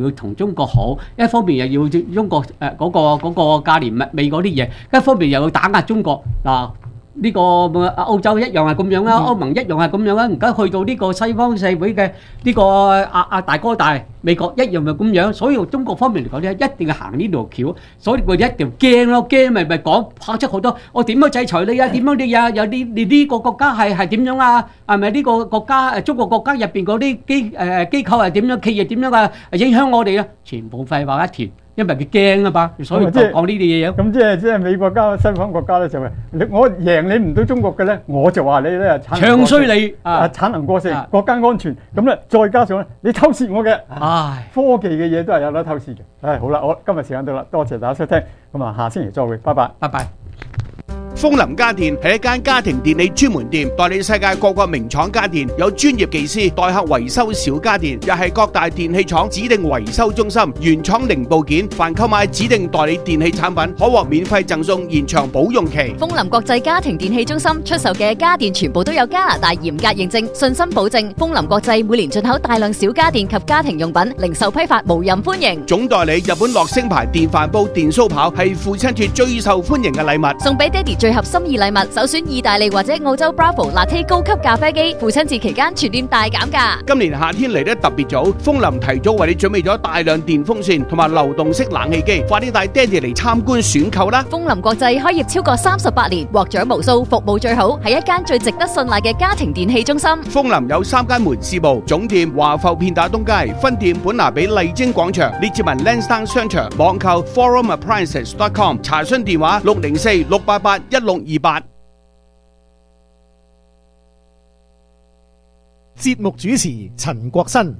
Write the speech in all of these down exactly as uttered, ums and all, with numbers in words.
要同中國好，一方面又要中國誒嗰、呃那個嗰、那個價廉物美嗰啲嘢，一方面又要打壓中國嗱。呢、這個歐洲一樣係咁樣啦，歐盟一樣係咁樣啦。而家去到呢個西方社會嘅呢個阿阿大哥大，美國一樣係咁樣。所以中國方面嚟講咧，一定要行呢條橋，所以佢哋一定驚咯，驚咪咪講拍出好多，我點樣制裁你啊？點樣你啊？有啲你呢個國家係係點樣啊？係咪呢個國家誒中國國家入邊嗰啲機誒機構係點樣？企業點樣啊？影響我哋啊？全部廢話一團。因為佢驚啊嘛，所以就講呢啲嘢咯。 咁即係即係美國加西方國家咧就係，我贏你唔到中國嘅咧，我就話你咧產能過剩， 唱衰你啊產能過剩，國家安全。咁咧再加上咧，你偷竊我嘅，唉，科技嘅嘢都係有得偷竊嘅。唉，好啦，我今日時間到啦，多謝大家收聽，咁啊下星期再會，拜拜， 拜拜。 風林家電係一間家庭電器專門店，代理世界各國名廠家電，有專業技師代客維修小家電，又係各大電器廠指定維修中心，原廠零部件，凡購買指定代理電器產品，可獲免費贈送延長保用期。 風林國際家庭電器中心出售嘅家電全部都有加拿大嚴格認證，信心保證。風林國際每年進口大量小家電及家庭用品，零售批發無任歡迎。 總代理日本樂聲牌電飯煲、電酥刨係父親節最受歡迎嘅禮物， 送俾爹哋最合心意禮物，首選意大利或者澳洲 Bravo Latte 高級咖啡機，父親節期間全店大減價。 今年夏天嚟得特別早，風林提早為你準備咗大量電風扇同埋流動式冷氣機，快啲帶爹哋嚟參觀選購啦！ 風林國際開業超過三十八年，獲獎無數，服務最好，係一間最值得信賴嘅家庭電器中心。 風林有三間門市部，總店華埠片打東街，分店本拿比麗晶廣場，列治文 Lansdowne 商場，網購 forum appliances dot com， 查詢電話六零四六八八一六二八。 節目主持陳國新。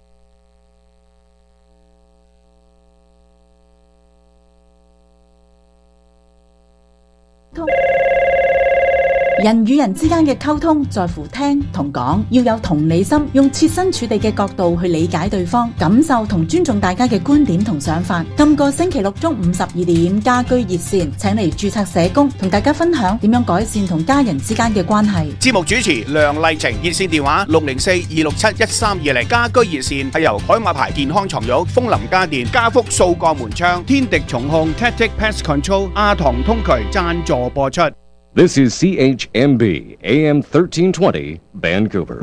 人與人之間嘅溝通在乎聽同講，要有同理心，用設身處地嘅角度去理解對方，感受同尊重大家嘅觀點同想法。今個星期六中午十二點，家居熱線請嚟註冊社工同大家分享點樣改善同家人之間嘅關係。 節目主持梁麗晴，熱線電話六零四二六七一三二零。家居熱線係由海馬牌健康床褥、風林家電、家福數個門窗、天敵重控、Tactic Pest Control、阿唐通渠贊助播出。 This is C H M B A M thirteen twenty Vancouver。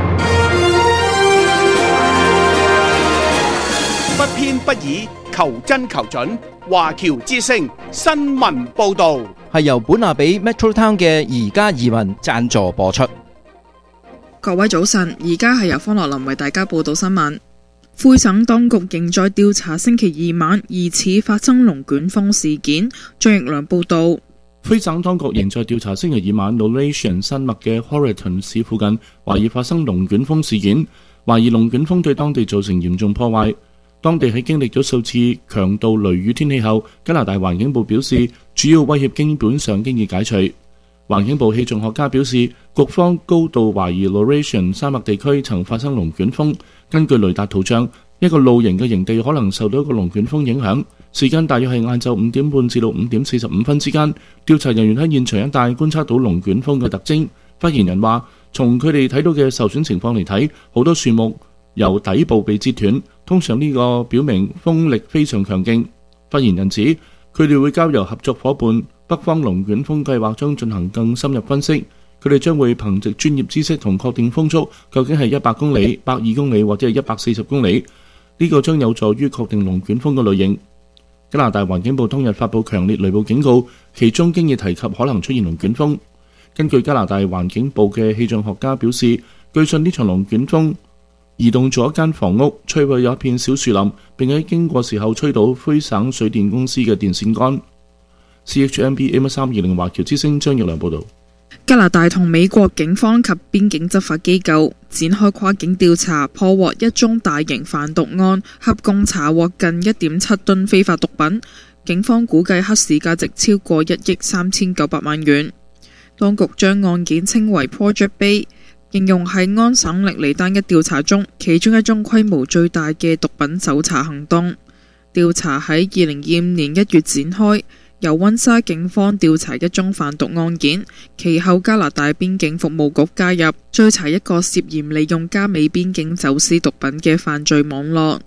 不偏不倚，求真求準。華僑之聲新聞報導係由本拿比 Metro Town 嘅宜家移民贊助播出。 各位早晨，而家係由方樂林為大家報道新聞。魁省當局仍在調查星期二晚疑似發生龍捲風事件。張奕良報導。 魁省當局仍在調查星期二晚 Laurentian 山脈嘅 Horeton 市附近懷疑發生龍捲風事件，懷疑龍捲風對當地造成嚴重破壞。當地喺經歷咗數次強度雷雨天氣後，加拿大環境部表示主要威脅基本上經已解除。環境部氣象學家表示，局方高度懷疑 Laurentian 山脈地區曾發生龍捲風。根據雷達圖像，一個露營嘅營地可能受到一個龍捲風影響。時間大約係晏晝五點半至到五點四十五分之間。調查人員喺現場一帶觀察到龍捲風嘅特徵。發言人話，從佢哋睇到嘅受損情況嚟睇，好多樹木由底部被折斷，通常呢個表明風力非常強勁。發言人指，佢哋會交由合作伙伴北方龍捲風計劃中進行更深入分析。佢哋將會憑藉專業知識同確定風速究竟係一百公里、百二公里或者係一百四十公里。呢個將有助於確定龍捲風嘅類型。加拿大環境部當日發布強烈雷暴警告，其中經已提及可能出現龍捲風。根據加拿大環境部嘅氣象學家表示，據信呢場龍捲風移動咗一間房屋，摧毀咗一片小樹林，並喺經過時候吹倒魁省水電公司嘅電線桿。C H M B A M 三二零華僑之聲張奕良報導。 加拿大同美國警方及邊境執法機構展開跨境調查，破獲一宗大型販毒案，合共查獲近一點七噸非法毒品。警方估計黑市價值超過一億三千九百萬元。當局將案件稱為 Project Bay， 形容係安省歷嚟單一調查中其中一宗規模最大嘅毒品搜查行動。調查喺二零二五年一月展開。由溫莎警方調查一宗販毒案件，其後加拿大邊境服務局加入追查一個涉嫌利用加美邊境走私毒品嘅犯罪網絡。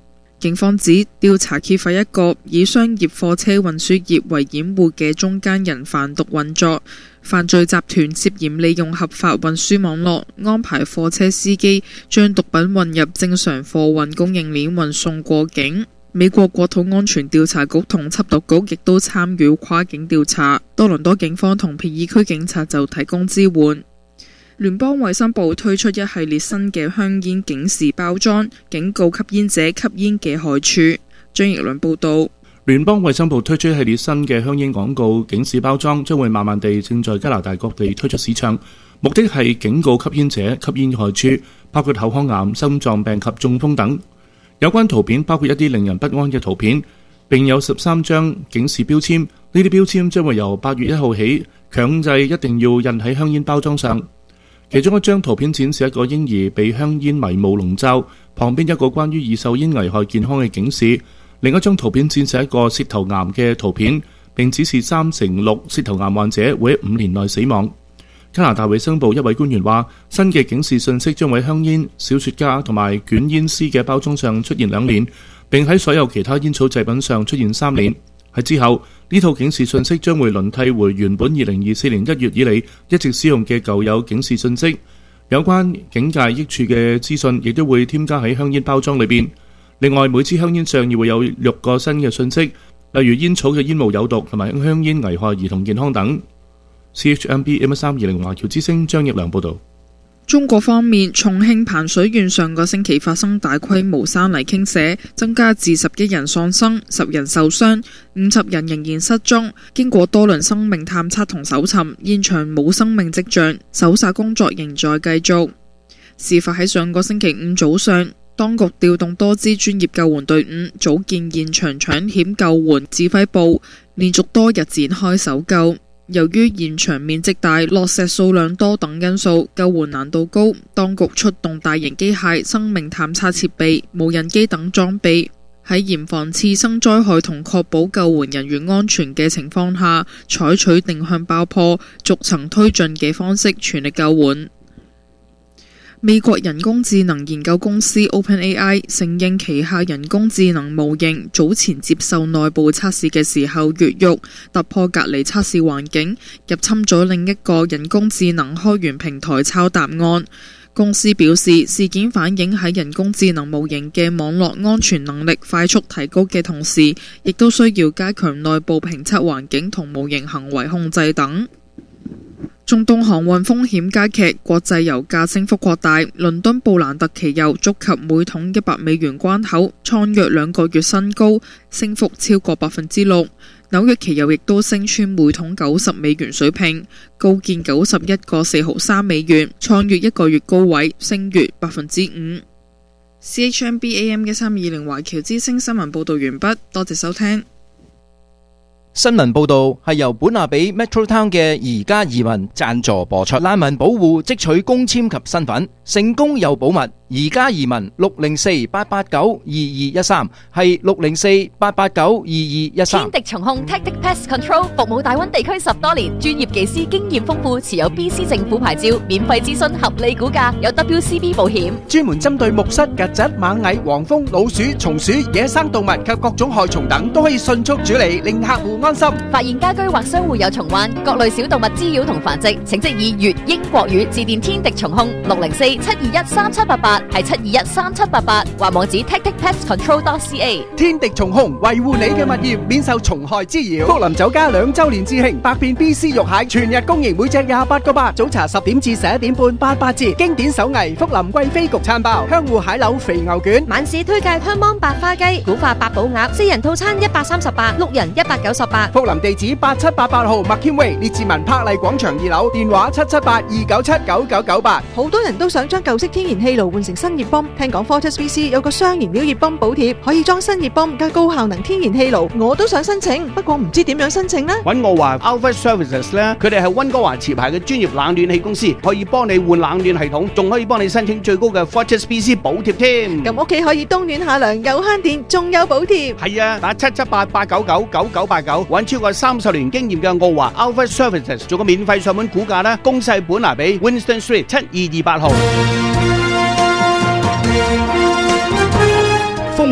警方指調查揭發一個以商業貨車運輸業為掩護嘅中間人販毒運作，犯罪集團涉嫌利用合法運輸網絡安排貨車司機將毒品混入正常貨運供應鏈運送過境。美國國土安全調查局同緝毒局亦都參與跨境調查，多倫多警方同皮爾區警察就提供支援。聯邦衛生部推出一系列新嘅香煙警示包裝，警告吸煙者吸煙嘅害處。張奕倫報導。 聯邦衛生部推出一系列新嘅香煙廣告警示包裝，將會慢慢地正在加拿大各地推出市場，目的係警告吸煙者吸煙嘅害處，包括口腔癌、心臟病及中風等。有關圖片包括一啲令人不安嘅圖片，並有十三張警示標籤。呢啲標籤將會由八月一號起強制一定要印喺香煙包裝上。其中一張圖片展示一個嬰兒被香煙迷霧籠罩，旁邊一個關於二手煙危害健康嘅警示。另一張圖片展示一個舌頭癌嘅圖片，並指示三成六舌頭癌患者會喺五年內死亡。加拿大衛生部一位官員話，新嘅警示信息將會喺香煙、小雪茄同埋捲煙絲嘅包裝上出現兩年，並喺所有其他煙草製品上出現三年。喺之後，呢套警示信息將會輪替回原本二零二四年一月以嚟一直使用嘅舊有警示信息。有關警戒益處嘅資訊亦都會添加喺香煙包裝裏邊。另外，每支香煙上亦會有六個新嘅信息，例如煙草嘅煙霧有毒同埋香煙危害兒童健康等。C H M B M 一三二零華僑之聲張奕良報導。 中國方面，重慶彭水縣上個星期發生大規模山泥傾瀉，增加至十一人喪生、十人受傷，五十人仍然失蹤。經過多輪生命探測同搜尋，現場冇生命跡象，搜查工作仍在繼續。事發喺上個星期五早上，當局調動多支專業救援隊伍，組建現場搶險救援指揮部，連續多日展開搜救。由於現場面積大、落石數量多等因素，救援難度高，當局出動大型機械、生命探測設備、無人機等裝備，喺嚴防次生災害同確保救援人員安全嘅情況下，採取定向爆破、逐層推進嘅方式全力救援。美國人工智能研究公司 OpenAI 承認旗下人工智能模型早前接受內部測試嘅時候越獄，突破隔離測試環境，入侵咗另一個人工智能開源平台抄答案。公司表示，事件反映喺人工智能模型嘅網絡安全能力快速提高嘅同時，亦都需要加強內部評測環境同模型行為控制等。中東航運風險加劇，國際油價升幅擴大。倫敦布蘭特期油觸及每桶一百美元關口，創約兩個月新高，升幅超過百分之六。紐約期油亦都升穿每桶九十美元水平，高見九十一個四毫三美元，創越一個月高位，升越百分之五。C H M B A M 一三二零華僑之聲新聞報道完畢，多謝收聽。 新聞報道係由本亞比 Metro Town 嘅宜家移民贊助播出。難民保護即取公簽及身份，成功又保密。宜家移民六零四八八九二二一三係六零四八八九二二一三。 天敵蟲控 Tactic Pest Control 服務大灣地區十多年，專業技師經驗豐富，持有 B C 政府牌照，免費諮詢合理估價，有 W C B 保險， 專門針對木虱、曱甴、螞蟻、黃蜂、老鼠、松鼠、野生動物及各種害蟲等，都可以迅速處理，令客戶安心。 發現家居或商戶有蟲患、各類小動物滋擾同繁殖，請即以粵英國語致電天敵蟲控六零四七二一三七八八，係七二一三七八八，或網址 tactic pest control dot c a。 天敵蟲控維護你嘅物業免受蟲害滋擾。福林酒家兩周年致慶，百片 B C 肉蟹全日供應，每隻廿八個八。早茶十點至十一點半，八八折。經典手藝福林貴妃焗餐包、香芋蟹柳肥牛卷。 晚市推介香芒白花雞、古法八寶鴨，四人套餐一百三十八，六人一百九十八。 福林地址八七八八號麥謙威列治文柏麗廣場二樓，電話七七八二九七九九九八。 好多人都想將舊式天然氣爐換成新熱泵，聽講 Fortis B C 有個雙燃料熱泵補貼，可以裝新熱泵加高效能天然氣爐，我都想申請，不過唔知點樣申請呢？ 揾我華 Alpha Services 咧，佢哋係溫哥華持牌嘅專業冷暖氣公司，可以幫你換冷暖系統，仲可以幫你申請最高嘅 Fortis B C 補貼添。 咁屋企可以冬暖夏涼，有慳電，仲有補貼。 係啊，打七七八八九九九九八九，揾超過三十年經驗嘅澳華 Alpha Services 做個免費上門估價啦，恭細本拿比 Winston Street 七二二八號。 風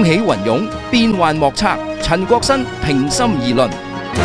風起雲湧，變幻莫測。陳國新平心而論。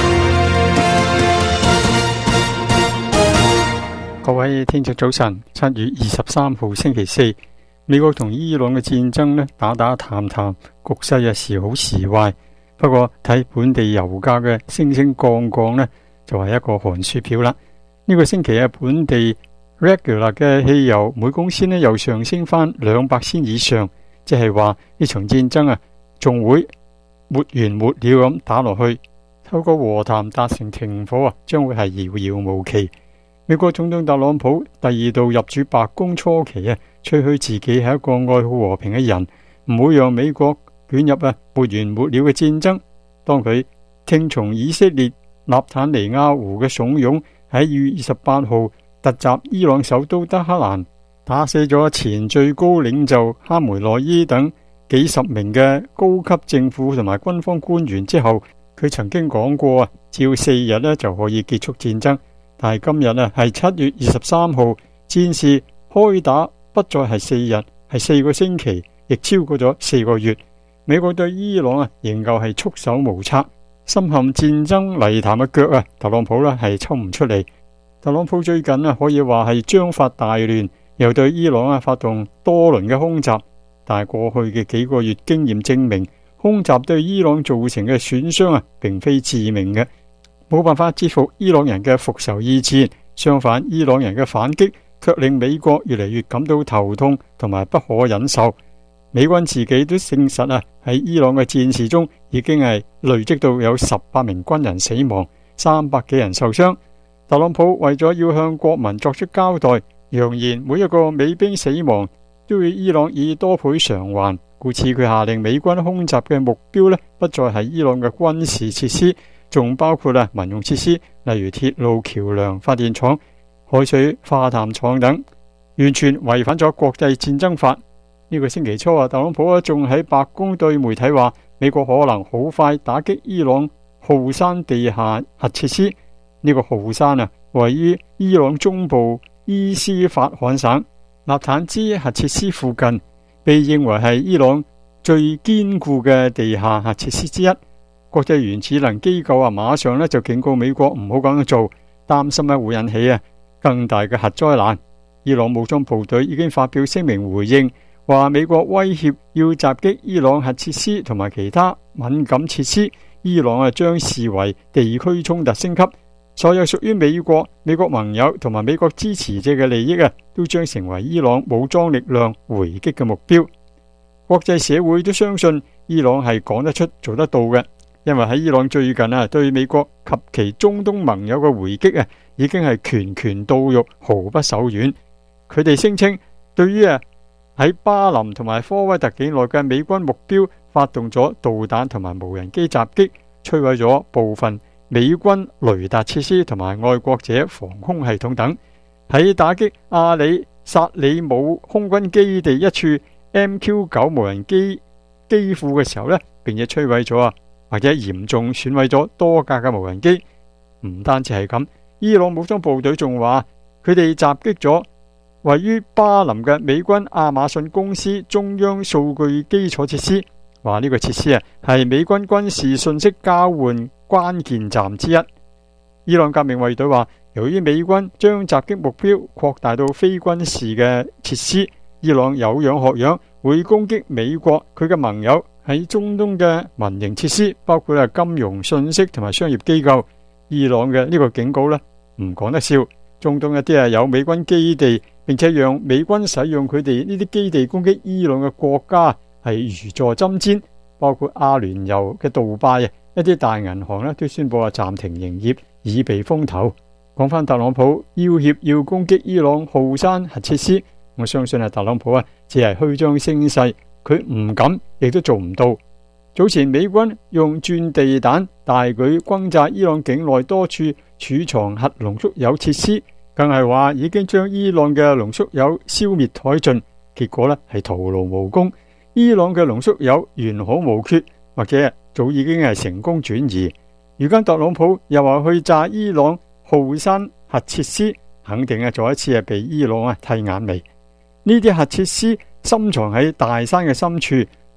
各位聽眾早晨，七月二十三號星期四，美國同伊朗嘅戰爭呢打打談談，局勢啊時好時壞。不過睇本地油價嘅升升降降呢，就係一個寒暑表啦。呢個星期啊，本地 regular 嘅汽油每公升呢又上升翻兩百仙以上，即係話呢場戰爭啊仲會沒完沒了咁打落去。透過和談達成停火啊，將會係遙遙無期。美國總統特朗普第二度入主白宮初期啊，吹噓自己係一個愛好和平嘅人，唔會讓美國捲入啊沒完沒了嘅戰爭。當佢聽從以色列納坦尼亞胡嘅慫恿，喺二月二十八號突襲伊朗首都德黑蘭，打死咗前最高領袖哈梅內伊等幾十名嘅高級政府同埋軍方官員之後，佢曾經講過啊，只要四日呢就可以結束戰爭。但係今日啊，係七月二十三號，戰事開打不再係四日，係四個星期，亦超過咗四個月。美國對伊朗啊，仍舊係束手無策，深陷戰爭泥潭嘅腳啊，特朗普呢係抽唔出嚟。特朗普最近啊，可以話係章法大亂，又對伊朗啊發動多輪嘅空襲。但係過去嘅幾個月經驗證明，空襲對伊朗造成嘅損傷啊，並非致命嘅。冇辦法支付伊朗人嘅復仇意志，相反，伊朗人嘅反擊卻令美國越嚟越感到頭痛同埋不可忍受。美軍自己都證實啊，喺伊朗嘅戰事中已經係累積到有十八名軍人死亡，三百幾人受傷。特朗普為咗要向國民作出交代，揚言每一個美兵死亡都要伊朗以多倍償還，故此佢下令美軍空襲嘅目標呢，不再係伊朗嘅軍事設施，仲包括啊民用設施，例如鐵路、橋樑、發電廠、海水化淡廠等，完全違反咗國際戰爭法。呢個星期初啊，特朗普啊仲喺白宮對媒體話，美國可能好快打擊伊朗浩山地下核設施。呢個浩山啊，位於伊朗中部伊斯法罕省納坦茲核設施附近，被認為係伊朗最堅固嘅地下核設施之一。國際原子能機構啊，馬上咧就警告美國唔好咁樣做，擔心咧會引起啊更大嘅核災難。伊朗武裝部隊已經發表聲明回應，話美國威脅要襲擊伊朗核設施同埋其他敏感設施，伊朗啊將視為地區衝突升級，所有屬於美國、美國盟友同埋美國支持者嘅利益啊，都將成為伊朗武裝力量回擊嘅目標。國際社會都相信伊朗係講得出、做得到嘅。因為喺伊朗最近啊，對美國及其中東盟友嘅回擊啊，已經係拳拳到肉，毫不手軟。佢哋聲稱，對於啊喺巴林同埋科威特境內嘅美軍目標，發動咗導彈同埋無人機襲擊，摧毀咗部分美軍雷達設施同埋愛國者防空系統等。喺打擊阿里薩里姆空軍基地一處 M Q 九無人機機庫嘅時候呢，並且摧毀咗啊，或者嚴重損毀咗多架嘅無人機。唔單止係咁，伊朗武裝部隊仲話佢哋襲擊咗位於巴林嘅美軍亞馬遜公司中央數據基礎設施，話呢個設施啊係美軍軍事信息交換關鍵站之一。伊朗革命衛隊話，由於美軍將襲擊目標擴大到非軍事嘅設施，伊朗有樣學樣會攻擊美國佢嘅盟友喺中東嘅民營設施，包括係金融、信息同埋商業機構。伊朗嘅呢個警告呢，唔講得笑。中東一啲係有美軍基地，並且讓美軍使用佢哋呢啲基地攻擊伊朗嘅國家係如坐針氈，包括阿聯酋嘅杜拜啊，一啲大銀行呢都宣布啊暫停營業，以避風頭。講翻特朗普要挾要攻擊伊朗浩山核設施，我相信係特朗普啊只係虛張聲勢，佢唔敢亦都做唔到。早前美軍用鑽地彈大舉轟炸伊朗境內多處儲藏核濃縮鈾設施，更係話已經將伊朗嘅濃縮鈾消滅殆盡，結果呢係徒勞無功。伊朗嘅濃縮鈾完好無缺，或者早已經係成功轉移。如今特朗普又話去炸伊朗浩山核設施，肯定係再一次係被伊朗啊剃眼眉。呢啲核設施深藏喺大山嘅深處，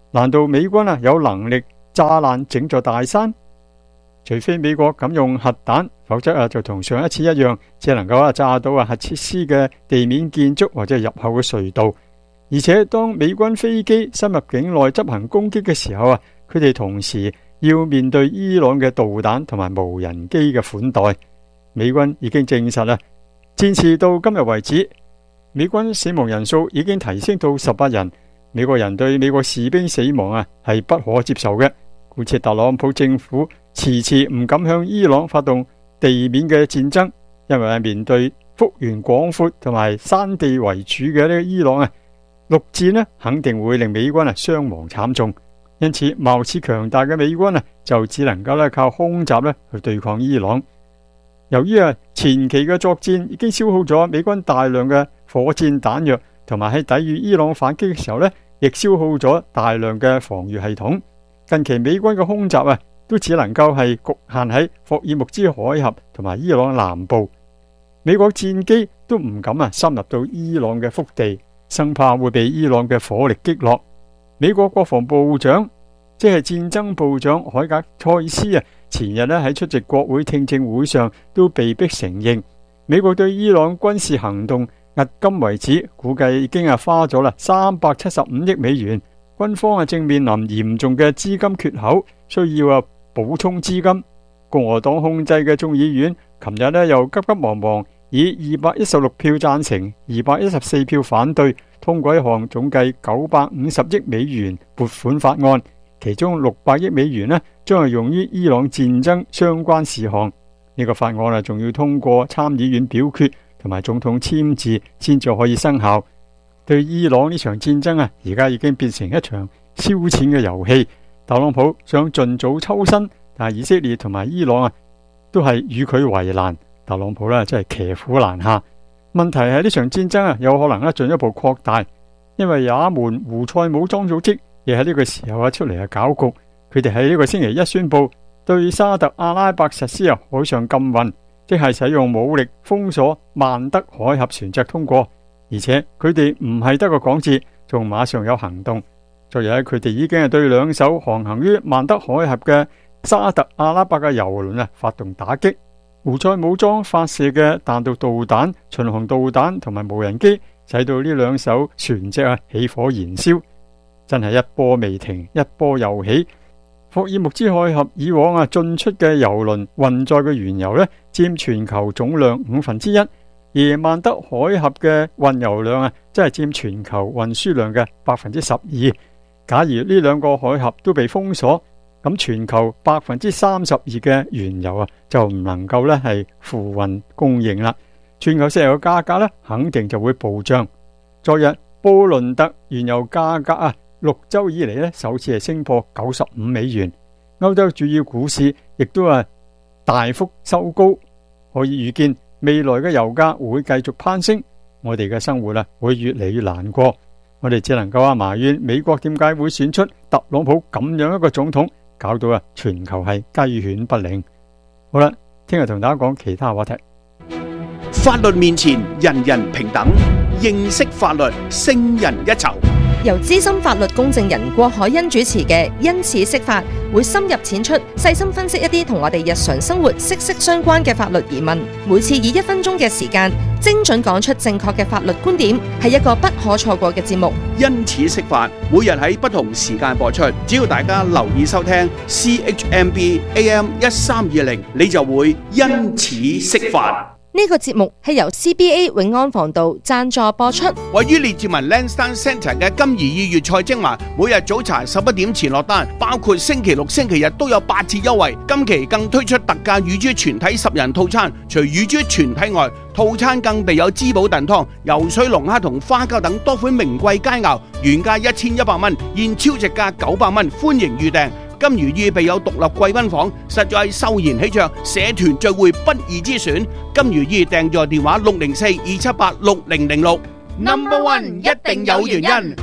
難道美軍啊有能力炸爛整座大山？除非美國敢用核彈，否則啊就同上一次一樣，只能夠啊炸到啊核設施嘅地面建築或者入口嘅隧道。而且當美軍飛機深入境內執行攻擊嘅時候啊，佢哋同時要面對伊朗嘅導彈同埋無人機嘅款待。美軍已經證實啦，戰事到今日為止，美軍死亡人數已經提升到十八人。美國人對美國士兵死亡啊係不可接受嘅，故此特朗普政府遲遲唔敢向伊朗發動地面嘅戰爭，因為係面對幅員廣闊同埋山地為主嘅呢個伊朗啊，陸戰呢肯定會令美軍啊傷亡慘重。因此貌似強大嘅美軍啊就只能夠咧靠空襲咧去對抗伊朗。由於啊前期嘅作戰已經消耗咗美軍大量嘅火箭彈藥，同埋喺抵禦伊朗反擊嘅時候呢，亦消耗咗大量嘅防禦系統。近期美軍嘅空襲啊，都只能夠係局限喺霍爾木茲海峽同埋伊朗南部。美國戰機都唔敢啊深入到伊朗嘅腹地，生怕會被伊朗嘅火力擊落。美國國防部長即係戰爭部長海格塞斯啊，前日咧喺出席國會聽證會上都被迫承認，美國對伊朗軍事行動迄今為止估計已經係花咗啦三百七十五億美元，軍方啊正面臨嚴重嘅資金缺口，需要啊補充資金。共和黨控制嘅眾議院琴日咧又急急忙忙以二百一十六票贊成、二百一十四票反對通過一項總計九百五十億美元撥款法案，其中六百億美元呢將係用於伊朗戰爭相關事項。呢、這個法案啊仲要通過參議院表決同埋總統簽字先至可以生效。對伊朗呢場戰爭啊，而家已經變成一場燒錢嘅遊戲。特朗普想盡早抽身，但係以色列同埋伊朗啊都係與佢為難。特朗普呢真係騎虎難下。問題係呢場戰爭啊有可能咧進一步擴大，因為也門胡塞武裝組織亦喺呢個時候啊出嚟啊搞局。佢哋喺呢個星期一宣布對沙特阿拉伯實施啊海上禁運，即係使用武力封鎖曼德海峽船隻通過，而且佢哋唔係得個講字，仲馬上有行動。昨日佢哋已經係對兩艘航行於曼德海峽嘅沙特阿拉伯嘅油輪啊發動打擊。胡塞武裝發射嘅彈道導彈、巡航導彈同埋無人機，使到呢兩艘船隻啊起火燃燒，真係一波未停，一波又起。霍爾木茲海峽以往啊進出嘅油輪運載嘅原油呢，佔全球總量五分之一，而曼德海峽嘅運油量啊，真係佔全球運輸量嘅百分之十二。假如呢兩個海峽都被封鎖，咁全球百分之三十二嘅原油啊，就唔能夠咧係付運供應啦。全球石油嘅價格咧，肯定就會暴漲。昨日布倫特原油價格啊，六周以嚟咧首次係升破九十五美元。歐洲主要股市亦都係大幅收高，可以預見未來嘅油價會繼續攀升，我哋嘅生活啊會越嚟越難過。我哋只能夠啊埋怨美國點解會選出特朗普咁樣一個總統，搞到啊全球係雞犬不寧。好啦，聽日同大家講其他話題。 法律面前人人平等，認識法律勝人一籌。 由資深法律公證人郭海欣主持嘅《因此釋法》，會深入淺出，細心分析一啲同我哋日常生活息息相關嘅法律疑問。每次以一分鐘嘅時間，精準講出正確嘅法律觀點，係一個不可錯過嘅節目。 因此釋法，每日喺不同時間播出，只要大家留意收聽 C H M B A M 一三二零，你就會因此釋法。 呢個節目係由 C B A 永安防道贊助播出。 位於列治文 Lansdowne Centre 嘅金怡意粵菜精華，每日早茶十一點前落單，包括星期六、星期日都有八折優惠。今期更推出特價乳豬全體十人套餐，除乳豬全體外，套餐更備有滋補燉湯、游水龍蝦同花膠等多款名貴佳肴，原價一千一百蚊，現超值價九百蚊，歡迎預訂。金如意備有獨立貴賓房，實在係秀賢喜鵲，社團聚會不二之選。金如意訂座電話六零四二七八六零零六 ，Number One 一定有原因。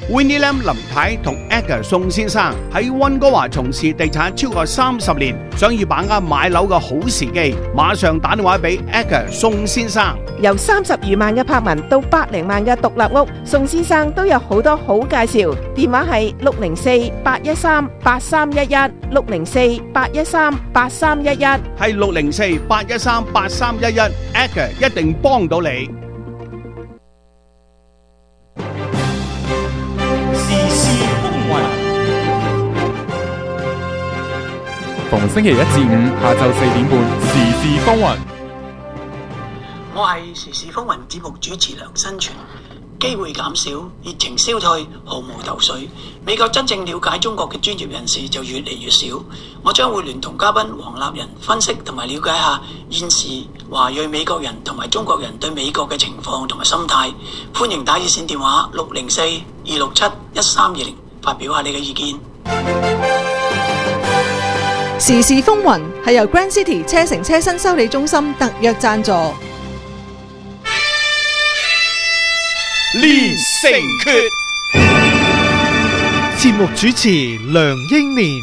Winnie Lam 林太同 Edgar 宋先生喺溫哥華從事地產超過三十年，想要把握買樓嘅好時機，馬上打電話俾 Edgar 宋先生。 由三十餘萬嘅柏文到百零萬嘅獨立屋，宋先生都有好多好介紹。電話係六零四八一三八三一一，六零四八一三八三一一， 係六零四八一三八三一一 ，Edgar 一定幫到你。 逢星期一至五下晝四點半，時事風雲。 我係時事風雲節目主持梁新全。機會減少，熱情消退，毫無頭緒。美國真正了解中國嘅專業人士就越嚟越少。我將會聯同嘉賓黃立仁分析同埋了解下現時華裔美國人同埋中國人對美國嘅情況同埋心態。歡迎打熱線電話六零四二六七一三二零發表下你嘅意見。 時事風雲係由 Grand City 車城車新修理中心特約贊助。 連城訣節目主持梁英年。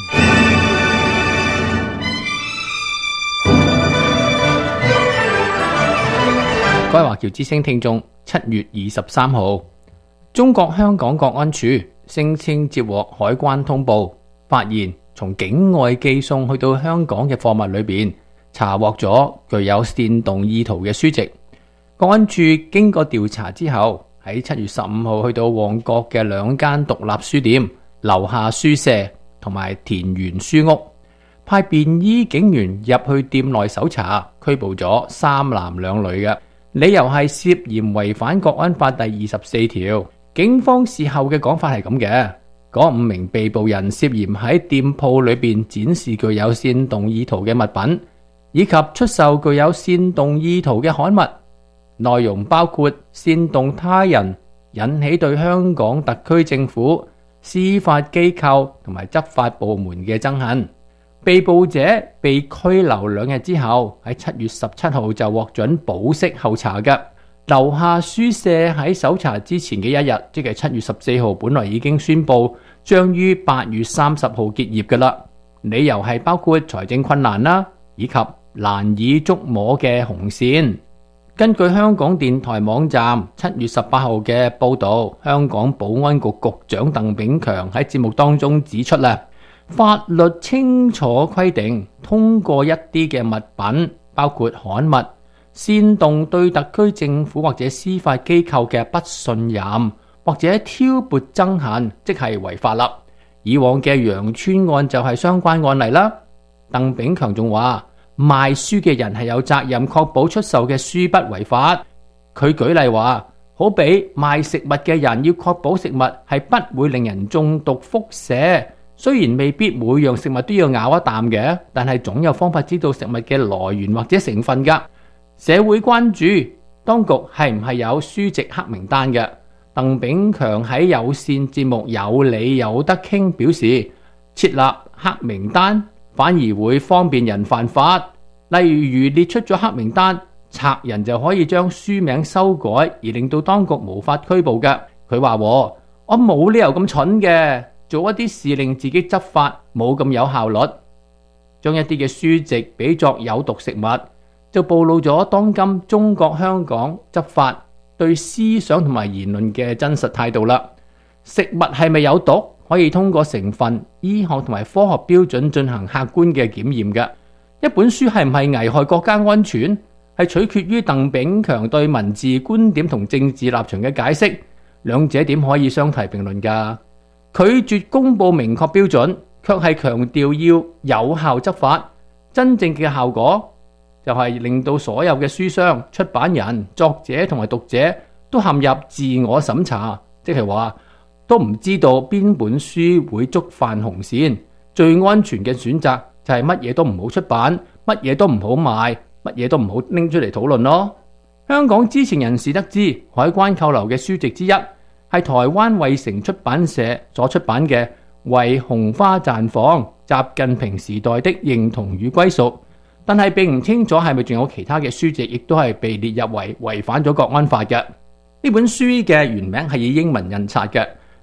各位華僑之聲聽眾，七月二十三號，中國香港國安處聲稱接獲海關通報，發現從境外寄送去到香港嘅貨物裏邊查獲咗具有煽動意圖嘅書籍。國安處經過調查之後，喺七月十五號去到旺角嘅兩間獨立書店、樓下書社同埋田園書屋，派便衣警員入去店內搜查，拘捕咗三男兩女嘅，理由係涉嫌違反國安法第二十四條。警方事後嘅講法係咁嘅，嗰五名被捕人涉嫌喺店鋪裏邊展示具有煽動意圖嘅物品，以及出售具有煽動意圖嘅刊物。內容包括煽動他人，引起對香港特區政府、司法機構同埋執法部門嘅憎恨。被捕者被拘留兩日之後，喺七月十七號就獲准保釋候查嘅。樓下書社喺搜查之前嘅一日，即係七月十四號，本來已經宣布將於八月三十號結業嘅啦。理由係包括財政困難啦，以及難以捉摸嘅紅線。根據香港電台網站七月十八號嘅報導，香港保安局局長鄧炳強喺節目當中指出啦，法律清楚規定，通過一啲嘅物品，包括刊物，煽動對特區政府或者司法機構嘅不信任，或者挑撥憎恨，即係違法啦。以往嘅楊村案就係相關案例啦。鄧炳強仲話，賣書嘅人係有責任確保出售嘅書不違法。佢舉例話，好比賣食物嘅人要確保食物係不會令人中毒輻射，雖然未必每樣食物都要咬一啖嘅，但係總有方法知道食物嘅來源或者成分㗎。社會關注當局係唔係有書籍黑名單嘅？鄧炳強喺有線節目有理有得傾表示，設立黑名單反而會方便人犯法，例如列出咗黑名單，賊人就可以將書名修改，而令到當局無法拘捕嘅。佢話：我冇理由咁蠢嘅，做一啲事令自己執法冇咁有效率，將一啲嘅書籍比作有毒食物，就暴露咗當今中國香港執法對思想同埋言論嘅真實態度啦。食物係咪有毒？可以通過成分、醫學同埋科學標準進行客觀嘅檢驗嘅。一本書係唔係危害國家安全，係取決於鄧炳強對文字觀點同政治立場嘅解釋，兩者點可以相提並論㗎？拒絕公佈明確標準，卻係強調要有效執法，真正嘅效果就係令到所有嘅書商、出版人、作者同埋讀者都陷入自我審查，即係話，都唔知道邊本書會觸犯紅線，最安全嘅選擇就係乜嘢都唔好出版，乜嘢都唔好賣，乜嘢都唔好拎出嚟討論咯。香港知情人士得知，海關扣留嘅書籍之一係台灣衛城出版社所出版嘅《為紅花綻放：習近平時代的認同與歸屬》，但係並唔清楚係咪仲有其他嘅書籍亦都係被列入為違反咗國安法嘅。呢本書嘅原名係以英文印刷嘅。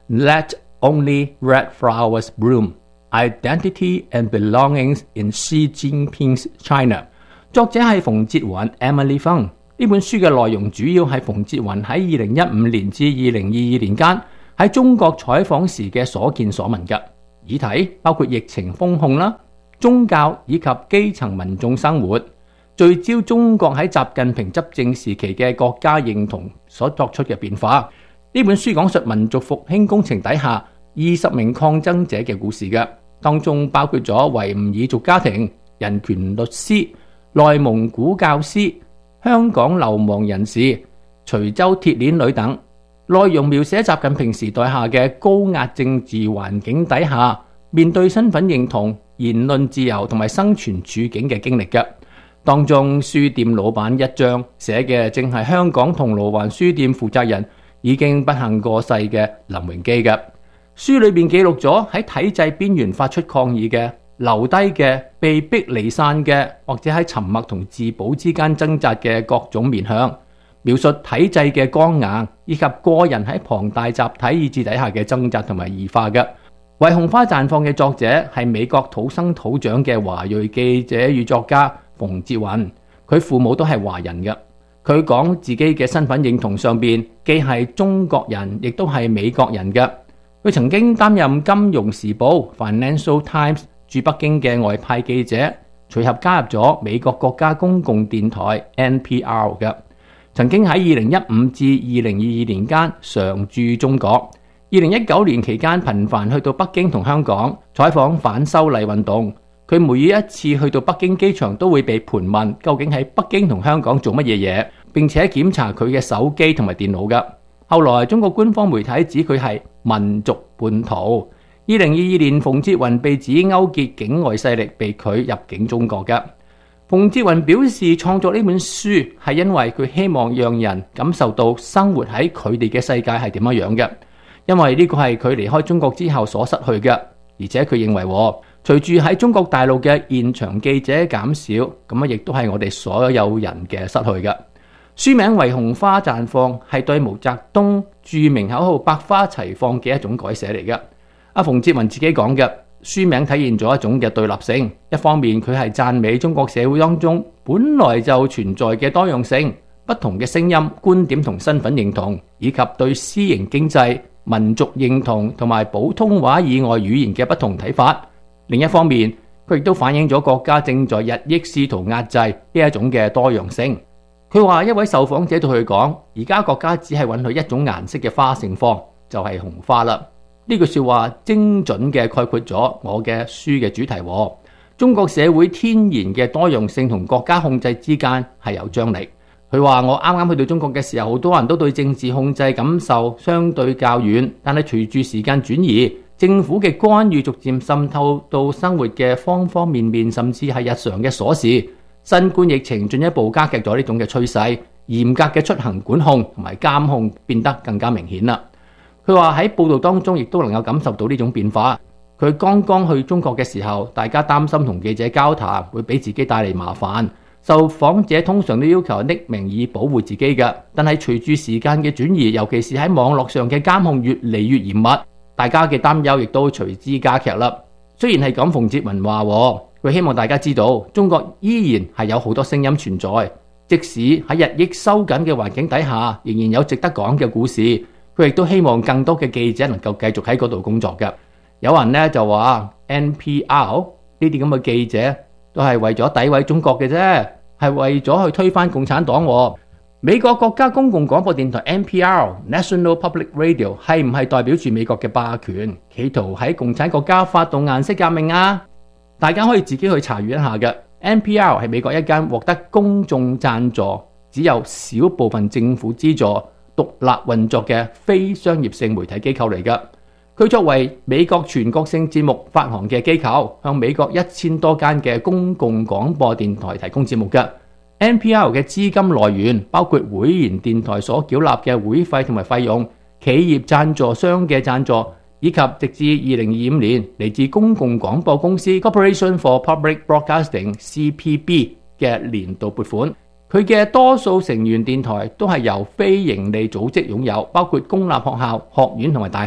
Let only red flowers bloom. Identity and belongings in Xi Jinping's China。作者係馮哲雲 Emily Fung。呢本書嘅內容主要係馮哲雲喺二零一五年至二零二二年間喺中國採訪時嘅所見所聞嘅議題，包括疫情風控啦、宗教以及基層民眾生活，聚焦中國喺習近平執政時期嘅國家認同所作出嘅變化。呢本書講述民族復興工程底下二十名抗爭者嘅故事嘅，當中包括咗維吾爾族家庭、人權律師、內蒙古教師、香港流亡人士、徐州鐵鏈女等，內容描寫習近平時代下嘅高壓政治環境底下，面對身份認同、言論自由同埋生存處境嘅經歷嘅。當中書店老闆一章寫嘅正係香港銅鑼灣書店負責人已經不幸過世嘅林榮基嘅。書裏面記錄咗喺體制邊緣發出抗議嘅、留低嘅、被逼離散嘅，或者喺沉默同自保之間掙扎嘅各種面向，描述體制嘅剛硬，以及個人喺龐大集體意志底下嘅掙扎同埋異化嘅。為紅花綻放嘅作者係美國土生土長嘅華裔記者與作家馮哲雲，佢父母都係華人嘅。佢講自己嘅身份認同上邊既係中國人，亦都係美國人嘅。佢曾經擔任《金融時報》（Financial Times） 駐北京嘅外派記者，隨後加入咗美國國家公共電台 N P R 嘅。曾經喺二零一五至二零二二年間常駐中國。二零一九年期間頻繁去到北京同香港採訪反修例運動。佢每一次去到北京機場都會被盤問究竟喺北京同香港做乜嘢嘢，並且檢查佢嘅手機同埋電腦嘅。後來中國官方媒體指佢係民族叛徒。二零二二年，馮哲雲被指勾結境外勢力，被拒入境中國嘅。馮哲雲表示創作呢本書係因為佢希望讓人感受到生活喺佢哋嘅世界係點樣樣嘅，因為呢個係佢離開中國之後所失去嘅。而且佢認為隨住喺中國大陸嘅現場記者減少，咁啊亦都係我哋所有人嘅失去嘅。書名為紅花綻放，係對毛澤東著名口號百花齊放嘅一種改寫嚟嘅。阿馮哲雲自己講嘅書名體現咗一種嘅對立性，一方面佢係讚美中國社會當中本來就存在嘅多樣性、不同嘅聲音、觀點同身份認同，以及對私營經濟、民族認同同埋普通話以外語言嘅不同睇法。另一方面，佢亦都反映咗國家正在日益試圖壓制呢一種嘅多樣性。佢話一位受訪者對佢講：而家國家只係允許一種顏色嘅花盛放，就係紅花啦。呢句說話精準嘅概括咗我嘅書嘅主題。中國社會天然嘅多樣性同國家控制之間係有張力。佢話我啱啱去到中國嘅時候，好多人都對政治控制感受相對較遠，但係隨住時間轉移，政府嘅干預逐漸滲透到生活嘅方方面面，甚至係日常嘅瑣事。新冠疫情進一步加劇咗呢種嘅趨勢，嚴格嘅出行管控同埋監控變得更加明顯啦。佢話喺報道當中亦都能夠感受到呢種變化。佢剛剛去中國嘅時候，大家擔心同記者交談會俾自己帶嚟麻煩，受訪者通常都要求匿名以保護自己嘅。但係隨住時間嘅轉移，尤其是喺網絡上嘅監控越嚟越嚴密，大家嘅擔憂亦都隨之加劇啦。雖然係咁，馮哲雲話佢希望大家知道，中國依然係有好多聲音存在，即使喺日益收緊嘅環境底下，仍然有值得講嘅故事。佢亦都希望更多嘅記者能夠繼續喺嗰度工作嘅。有人呢就話 N P R 呢啲咁嘅記者都係為咗詆毀中國嘅啫，係為咗去推翻共產黨。美國國家公共廣播電台 N P R National Public Radio 係唔係代表住美國嘅霸權，企圖喺共產國家發動顏色革命啊？大家可以自己去查閱一下嘅。N P R 係美國一間獲得公眾贊助、只有少部分政府資助、獨立運作嘅非商業性媒體機構嚟嘅。佢作為美國全國性節目發行嘅機構，向美國一千多間嘅公共廣播電台提供節目嘅。N P R 嘅資金來源包括會員電台所繳納嘅會費同埋費用、企業贊助商嘅贊助，以及直至二零二五年嚟自公共廣播公司 Corporation for Public Broadcasting C P B 嘅年度撥款。佢嘅多數成員電台都係由非營利組織擁有，包括公立學校、學院同埋大學。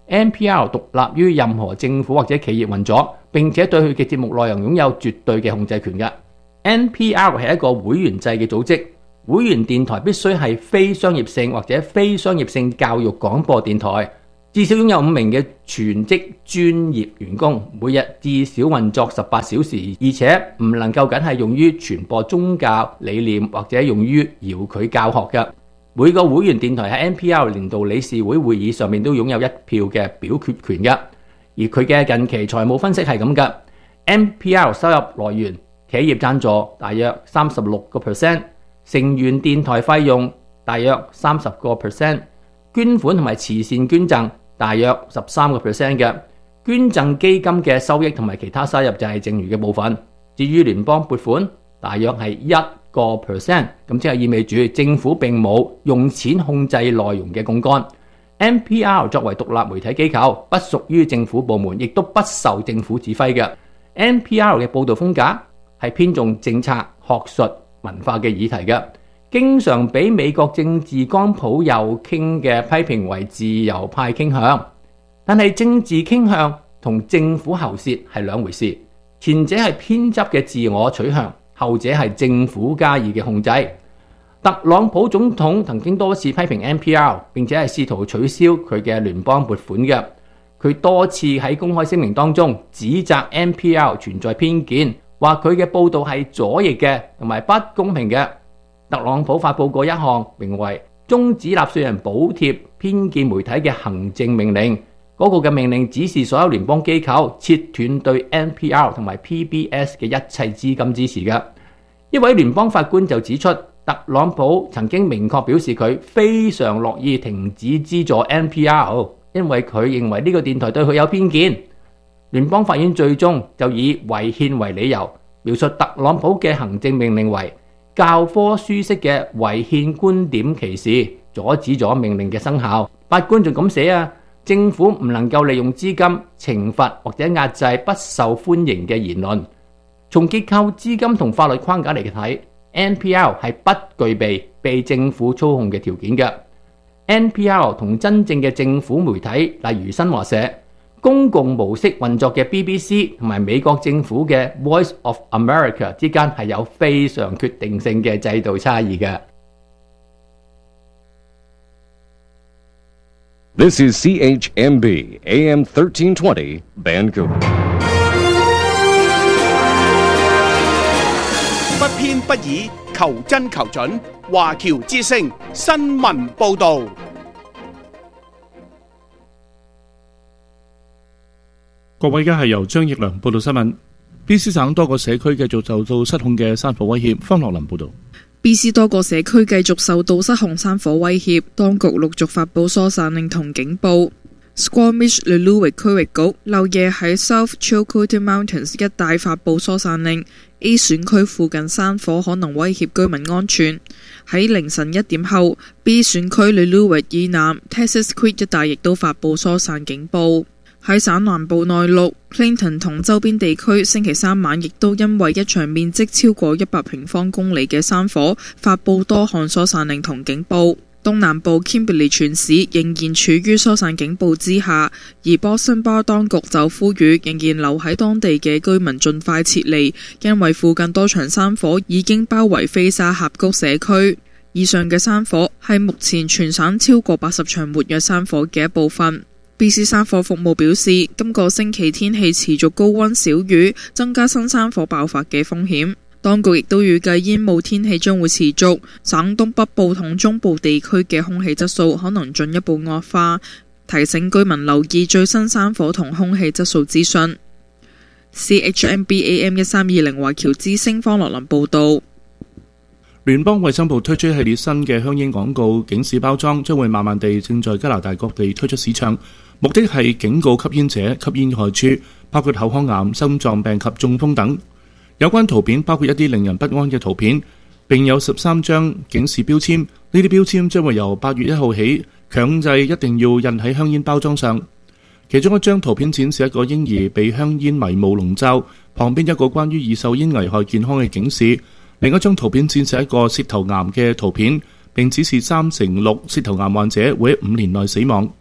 N P R 獨立於任何政府或者企業運作，並且對佢嘅節目內容擁有絕對嘅控制權嘅。N P R 係一個會員制嘅組織，會員電台必須係非商業性或者非商業性教育廣播電台，至少擁有五名嘅全職專業員工，每日至少運作十八小時，而且唔能夠僅係用於傳播宗教理念或者用於遙距教學嘅。每個會員電台喺 N P R 年度理事會會議上面都擁有一票嘅表決權嘅，而佢嘅近期財務分析係咁嘅。N P R 收入來源，企業贊助大約三十六個 percent， 成員電台費用大約三十個 percent， 捐款同埋慈善捐贈大約十三個 percent 嘅，捐贈基金嘅收益同埋其他收入就係剩餘嘅部分。至於聯邦撥款，大約係一個 percent， 咁即係意味住政府並冇用錢控制內容嘅槓桿。N P R 作為獨立媒體機構，不屬於政府部門，亦都不受政府指揮嘅。N P R 嘅報導風格係偏重政策、學術、文化嘅議題嘅，經常俾美國政治光譜右傾嘅批評為自由派傾向。但係政治傾向同政府喉舌係兩回事，前者係偏執嘅自我取向，後者係政府加以嘅控制。特朗普總統曾經多次批評 N P R， 並且係試圖取消佢嘅聯邦撥款嘅。佢多次喺公開聲明當中指責 N P R 存在偏見，話佢嘅報導係左翼嘅同埋不公平嘅。特朗普發佈過一項名為終止納稅人補貼偏見媒體嘅行政命令，嗰、那個嘅命令指示所有聯邦機構切斷對 N P R 同埋 P B S 嘅一切資金支持嘅。一位聯邦法官就指出，特朗普曾經明確表示佢非常樂意停止資助 N P R， 因為佢認為呢個電台對佢有偏見。聯邦法院最終就以違憲為理由，描述特朗普嘅行政命令為教科書式嘅違憲觀點歧視，阻止咗命令嘅生效。法官仲咁寫啊，政府唔能夠利用資金懲罰或者壓制不受歡迎嘅言論。從結構、資金同法律框架嚟睇，N P R 係不具備被政府操控嘅條件嘅。N P R 同真正嘅政府媒體，例如新華社、公共模式運作嘅 B B C 同埋美國政府嘅 Voice of America 之間係有非常決定性嘅制度差異嘅。 This is C H M B A M thirteen twenty Vancouver。 不偏不倚，求真求準。華僑之聲新聞報導。 各位，而家係由張奕良報道新聞。B C 省多個社區繼續受到失控嘅山火威脅。方樂林報導。 B C 多個社區繼續受到失控山火威脅，當局陸續發布疏散令同警報。Squamish-Lillooet 區域局漏夜喺 South Chilcotin Mountains 一帶發布疏散令 ，A 選區附近山火可能威脅居民安全。喺凌晨一點後 ，B 選區 Lillooet 以南 Texas Creek 一帶亦都發布疏散警報。喺省南部內陸 Clinton 同周邊地區，星期三晚亦都因為一場面積超過一百平方公里嘅山火，發布多項疏散令同警報。東南部 Kimberley 全市仍然處於疏散警報之下，而 Boston Bar 當局就呼籲仍然留喺當地嘅居民盡快撤離，因為附近多場山火已經包圍菲沙峽谷社區。以上嘅山火係目前全省超過八十場活躍山火嘅一部分。B C 山火服務表示，今個星期天氣持續高溫少雨，增加新山火爆發嘅風險。當局亦都預計煙霧天氣將會持續，省東北部同中部地區嘅空氣質素可能進一步惡化，提醒居民留意最新山火同空氣質素資訊。C H M B A M 一三二零華僑之聲方樂林報導。 聯邦衛生部推出一系列新嘅香煙廣告警示包裝，將會慢慢地正在加拿大各地推出市場，目的係警告吸煙者吸煙害處，包括口腔癌、心臟病及中風等。有關圖片包括一啲令人不安嘅圖片，並有十三張警示標籤。呢啲標籤將會由八月一號起強制一定要印喺香煙包裝上。其中一張圖片展示一個嬰兒被香煙迷霧籠罩，旁邊一個關於易受煙危害健康嘅警示。另一張圖片展示一個舌頭癌嘅圖片，並指示三成六舌頭癌患者會喺五年內死亡。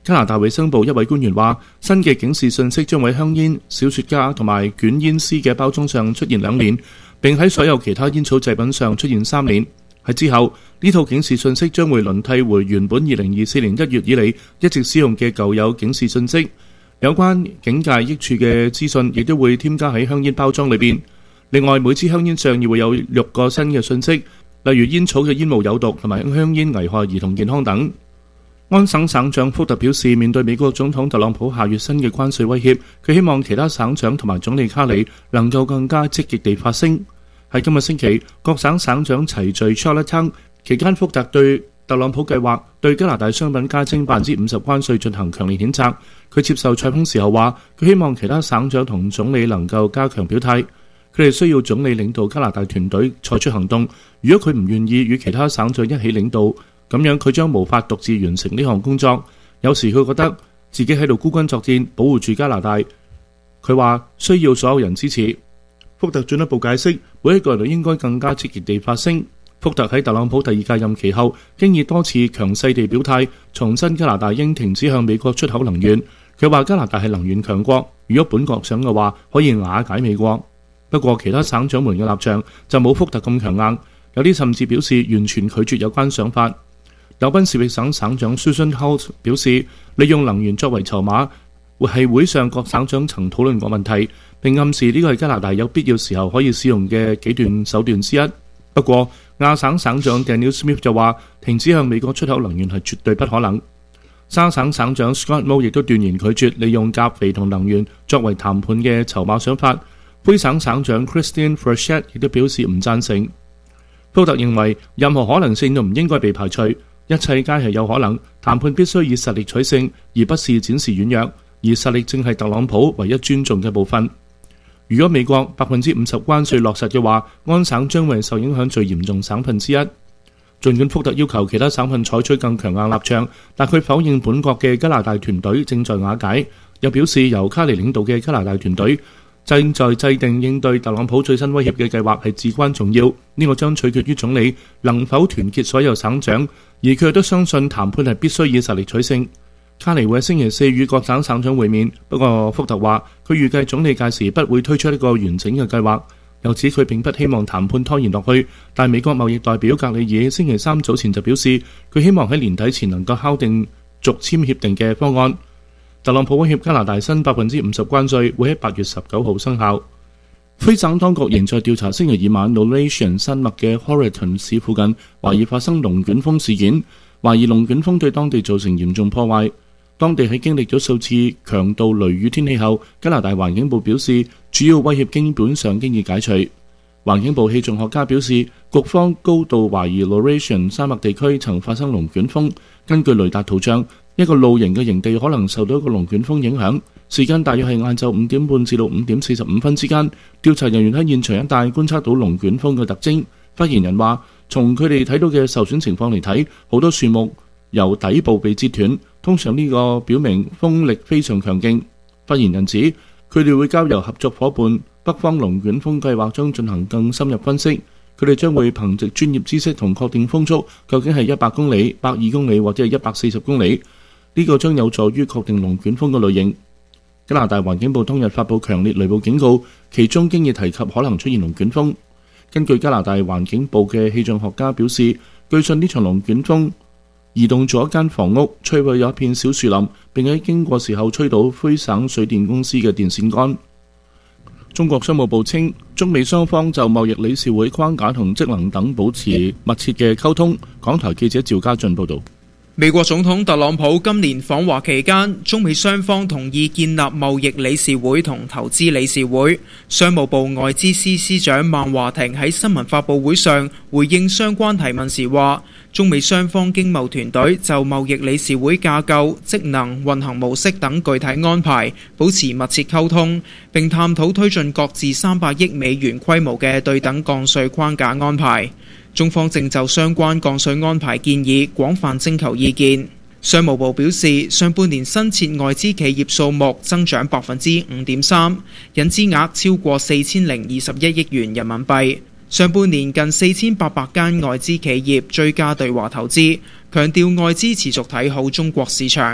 加拿大衛生部一位官員話，新嘅警示信息將喺香煙、小雪茄同埋捲煙絲嘅包裝上出現兩年，並喺所有其他煙草製品上出現三年。喺之後，呢套警示信息將會輪替回原本二零二四年一月以嚟一直使用嘅舊有警示信息。有關警戒益處嘅資訊亦都會添加喺香煙包裝裏邊。另外，每支香煙上亦會有六個新嘅信息，例如煙草嘅煙霧有毒同埋香煙危害兒童健康等。安省省長福特表示，面對美國總統特朗普下月新嘅關稅威脅，佢希望其他省長同埋總理卡里能夠更加積極地發聲。喺今個星期，各省省長齊聚 Charlottetown 期間，福特對特朗普計劃對加拿大商品加徵百分之五十關稅進行強烈譴責。佢接受採訪時候話，佢希望其他省長同總理能夠加強表態，佢哋需要總理領導加拿大團隊採取行動。如果佢唔願意與其他省長一起領導，咁樣佢將無法獨自完成呢項工作。有時佢覺得自己喺度孤軍作戰，保護住加拿大。佢話需要所有人支持。福特進一步解釋，每一個人都應該更加積極地發聲。福特喺特朗普第二屆任期後，經已多次強勢地表態，重申加拿大應停止向美國出口能源。佢話加拿大係能源強國，如果本國想嘅話，可以瓦解美國。不過其他省長們嘅立場就冇福特咁強硬，有啲甚至表示完全拒絕有關想法。紐賓士域省省長 Susan Holt 表示，利用能源作為籌碼，係會上各省長曾討論過問題，並暗示呢個係加拿大有必要時候可以使用嘅幾段手段之一。不過亞省省長 Danielle Smith 就話，停止向美國出口能源係絕對不可能。沙省省長 Scott Moe 亦都斷言拒絕利用減肥同能源作為談判嘅籌碼想法。魁省省長 Christine Frechette 亦都表示唔贊成。福特認為任何可能性都唔應該被排除，一切皆係有可能。談判必須以實力取勝，而不是展示軟弱，而實力正係特朗普唯一尊重嘅部分。如果美國百分之五十關稅落實嘅話，安省將會受影響最嚴重省份之一。儘管福特要求其他省份採取更強硬立場，但佢否認本國嘅加拿大團隊正在瓦解，又表示由卡尼領導嘅加拿大團隊正在制定應對特朗普最新威脅嘅計劃係至關重要。呢個將取決於總理能否團結所有省長，而佢亦都相信談判係必須以實力取勝。卡尼會喺星期四與各省省長會面，不過福特話佢預計總理屆時不會推出一個完整嘅計劃，又指佢並不希望談判拖延落去。但美國貿易代表格里爾星期三早前就表示，佢希望喺年底前能夠敲定續簽協定嘅方案。特朗普威脅加拿大新百分之五十關稅會喺八月十九號生效。魁省當局仍在調查星期二晚 Laurentian 山脈嘅 Horeton 市附近懷疑發生龍捲風事件，懷疑龍捲風對當地造成嚴重破壞。當地喺經歷咗數次強度雷雨天氣後，加拿大環境部表示主要威脅基本上經已解除。環境部氣象學家表示，局方高度懷疑 Laurentian 山脈地區曾發生龍捲風。根據雷達圖像，一個露營嘅營地可能受到一個龍捲風影響，時間大約係晏晝五點半至到五點四十五分之間。調查人員喺現場一帶觀察到龍捲風嘅特徵。發言人話，從佢哋睇到嘅受損情況嚟睇，好多樹木由底部被折斷，通常呢個表明風力非常強勁。發言人指，佢哋會交由合作伙伴北方龍捲風計劃將進行更深入分析。佢哋將會憑藉專業知識同確定風速究竟係一百公里、百二公里或者係一百四十公里。呢個將有助於確定龍捲風嘅類型。加拿大環境部當日發布強烈雷暴警告，其中經已提及可能出現龍捲風。根據加拿大環境部嘅氣象學家表示，據信呢場龍捲風移動咗一間房屋，摧毀咗一片小樹林，並喺經過時候吹倒魁省水電公司嘅電線桿。中國商務部稱，中美雙方就貿易理事會框架同職能等保持密切嘅溝通。港台記者趙家俊報導。 美國總統特朗普今年訪華期間，中美雙方同意建立貿易理事會同投資理事會。商務部外資司司長孟華庭喺新聞發佈會上回應相關提問時話，中美雙方經貿團隊就貿易理事會架構、職能、運行模式等具體安排保持密切溝通，並探討推進各自三百億美元規模嘅對等降稅框架安排。中方正就相關降稅安排建議廣泛徵求意見。商務部表示，上半年新設外資企業數目增長百分之五點三，引資額超過四千零二十一億元人民幣。上半年近四千八百間外資企業追加對華投資，強調外資持續睇好中國市場。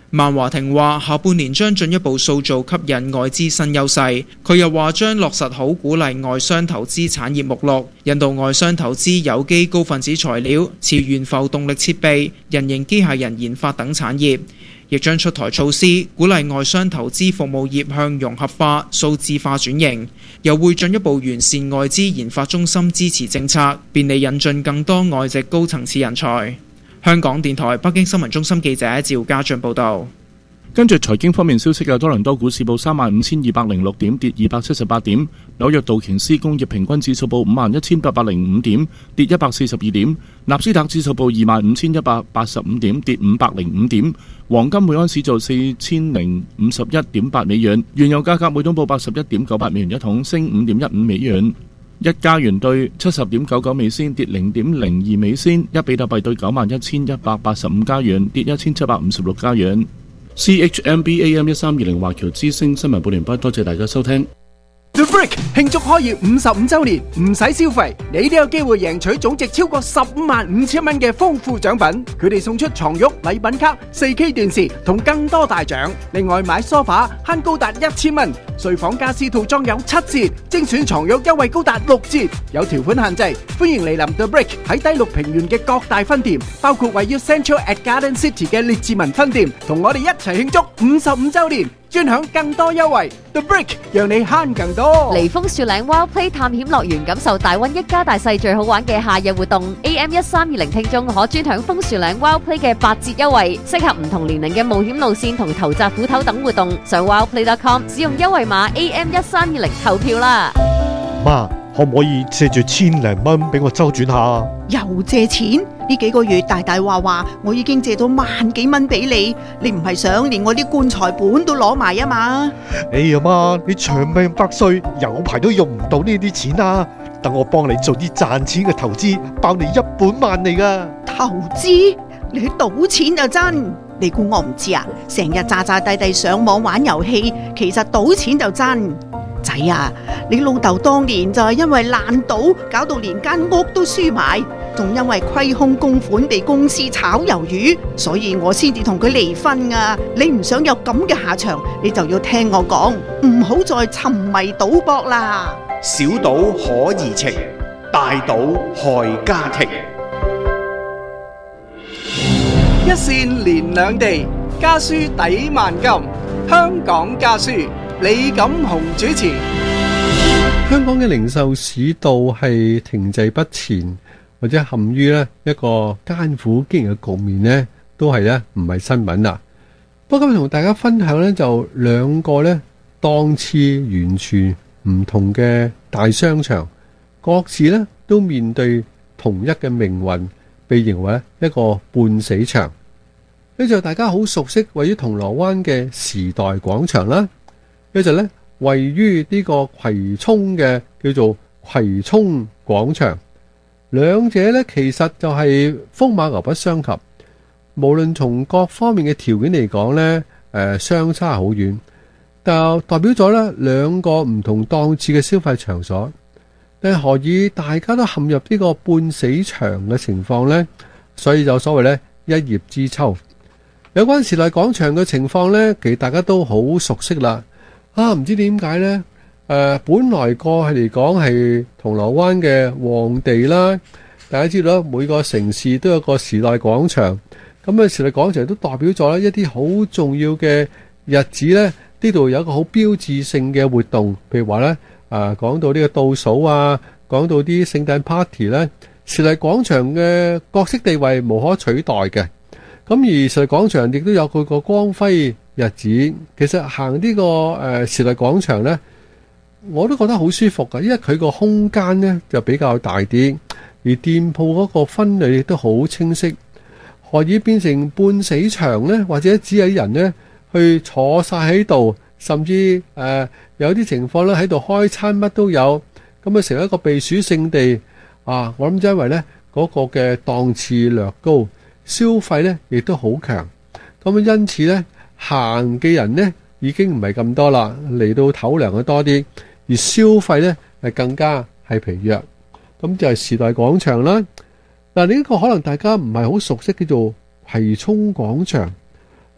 萬華庭話下半年將進一步塑造吸引外資新優勢。佢又話將落實好鼓勵外商投資產業目錄，引導外商投資有機高分子材料、磁懸浮動力設備、人形機械人研發等產業，亦將出台措施鼓勵外商投資服務業向融合化、數字化轉型，又會進一步完善外資研發中心支持政策，便利引進更多外籍高層次人才。香港電台北京新聞中心記者趙家俊報道。 跟住財經方面消息嘅，多倫多股市報三萬五千二百零六點，跌二百七十八點；紐約道瓊斯工業平均指數報五萬一千八百零五點，跌一百四十二點；納斯達克指數報二萬五千一百八十五點，跌五百零五點。黃金每安士做四千零五十一點八美元，原油價格每桶報八十一點九八美元一桶，升五點一五美元。一加元對七十點九九美仙，跌零點零二美仙；一比特幣對九萬一千一百八十五加元，跌一千七百五十六加元。C H M B A M 一三二零華僑之聲新聞報完畢，多謝大家收聽。 The Brick 慶祝開業五十五週年，唔使消費，你都有機會贏取總值超過十五萬五千蚊嘅豐富獎品。佢哋送出床褥、禮品卡、四 K 電視同更多大獎。另外買梳化慳高達一千蚊，睡房家私套裝有七折，精選床褥優惠高達六折。有條款限制，歡迎嚟臨 The Brick 喺低綠平原嘅各大分店，包括位於 Central at Garden City 嘅列治文分店，同我哋一齊慶祝五十五週年。專享更多優惠 ，The Brick 讓你慳更多。 嚟楓樹嶺 Wild Play 探險樂園，感受大溫一家大細最好玩嘅夏日活動。A M 一三二零聽眾可專享楓樹嶺 Wild Play 嘅八折優惠，適合唔同年齡嘅冒險路線同投擲斧頭等活動。上 wildplay dot com 使用優惠碼 A M 一三二零投票啦。 媽，可唔可以借住千零蚊俾我周轉下？ 又借錢？呢幾個月大大話話，我已經借到萬幾蚊俾你，你唔係想連我啲棺材本都攞埋啊嘛？ 哎呀媽，你長命百歲，有排都用唔到呢啲錢啊！等我幫你做啲賺錢嘅投資，包你一本萬利噶。 投資？你去賭錢就真？你估我唔知啊？成日詐詐諦諦上網玩遊戲，其實賭錢就真。仔啊，你老豆當年就係因為爛賭，搞到連間屋都輸埋，仲因為虧空公款被公司炒魷魚，所以我先至同佢離婚啊！你唔想有咁嘅下場，你就要聽我講，唔好再沉迷賭博啦。 小賭可怡情，大賭害家庭。 一線連兩地，家書抵萬金。香港家書，李錦雄主持。 香港嘅零售市道係停滯不前，或者陷於咧一個艱苦經營嘅局面呢，都係咧唔係新聞啦。不過今日同大家分享呢，就兩個呢檔次完全唔同嘅大商場，各自呢都面對同一嘅命運，被認為一個半死場。呢就大家好熟悉位於銅鑼灣嘅時代廣場啦，呢就呢位於呢個葵涌嘅叫做葵涌廣場，兩者呢其實就係風馬牛不相及，無論從各方面嘅條件嚟講呢，誒相差好遠，但代表咗呢兩個唔同檔次嘅消費場所。但係何以大家都陷入呢個半死場嘅情況呢？所以就所謂呢一葉知秋。有關時代廣場嘅情況呢，其實大家都好熟悉啦。啊，唔知點解呢？誒、呃，本來過去嚟講係銅鑼灣嘅旺地啦。大家知道啦，每個城市都有個時代廣場。咁啊，時代廣場都代表咗一啲好重要嘅日子呢，呢度有一個好標誌性嘅活動，譬如話呢，啊，講到呢個倒數啊，講到啲聖誕 party 呢，時代廣場嘅角色地位無可取代嘅。咁而時代廣場亦都有佢個光輝日子。其實行呢、這個誒、呃、時代廣場呢，我都覺得好舒服㗎，因為佢個空間呢就比較大啲，而店鋪嗰個分類亦都好清晰。何以變成半死場呢？或者只有人呢去坐晒喺度，甚至誒、呃、有啲情況咧喺度開餐乜都有，咁啊成為一個避暑勝地啊！我諗因為呢嗰、那個嘅檔次略高，消費呢亦都好強，咁啊因此呢行嘅人呢已經唔係咁多啦，嚟到唞涼嘅多啲，而消費呢係更加係疲弱。咁就係時代廣場啦。嗱，另一個可能大家唔係好熟悉，叫做葵涌廣場。